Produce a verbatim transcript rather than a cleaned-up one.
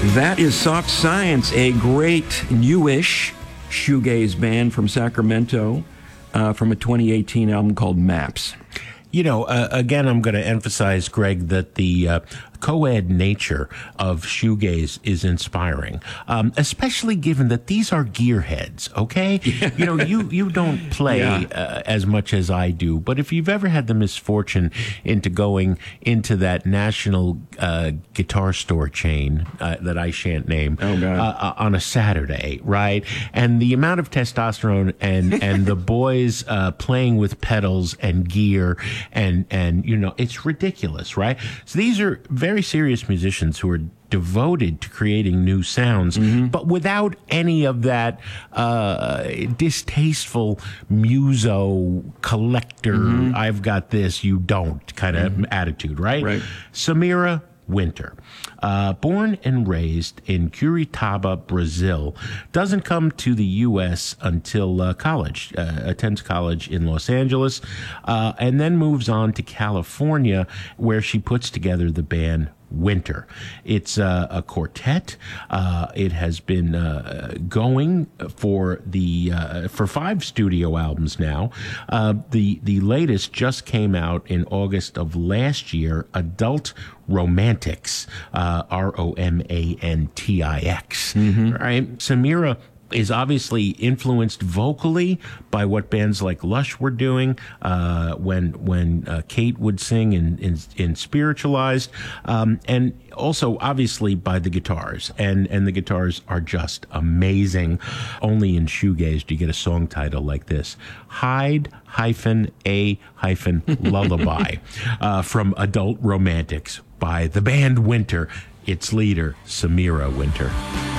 That is Soft Science, a great newish shoegaze band from Sacramento uh, from a twenty eighteen album called Maps. You know, uh, again, I'm going to emphasize, Greg, that the uh, co-ed nature of shoegaze is inspiring, um, especially given that these are gearheads, okay? Yeah. You know, you, you don't play yeah. uh, as much as I do, but if you've ever had the misfortune into going into that national uh, guitar store chain uh, that I shan't name oh, God. Uh, on a Saturday, right? And the amount of testosterone and, and the boys uh, playing with pedals and gear and, and, you know, it's ridiculous, right? So these are very serious musicians who are devoted to creating new sounds, mm-hmm. but without any of that uh, distasteful muso collector, mm-hmm. I've got this, you don't kind of mm-hmm. attitude, right? Right. Samira Winter, uh, born and raised in Curitiba, Brazil, doesn't come to the U S until uh, college, uh, attends college in Los Angeles, uh, and then moves on to California, where she puts together the band Winter. It's uh, a quartet. Uh, it has been uh, going for the uh, for five studio albums now. Uh, the the latest just came out in August of last year. Adult Romantix, uh, R O M A N T I X. Mm-hmm. Right, Samira is obviously influenced vocally by what bands like Lush were doing uh, when when uh, Kate would sing in, in, in Spiritualized, um, and also obviously by the guitars. And, and the guitars are just amazing. Only in shoegaze do you get a song title like this. Hide hyphen a hyphen lullaby uh, from Adult Romantix by the band Winter, its leader, Samira Winter.